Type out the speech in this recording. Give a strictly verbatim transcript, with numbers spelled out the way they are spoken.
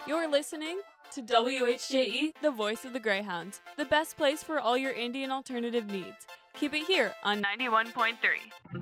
You're listening to W H J E, the voice of the Greyhounds, the best place for all your Indian alternative needs. Keep it here on ninety-one point three.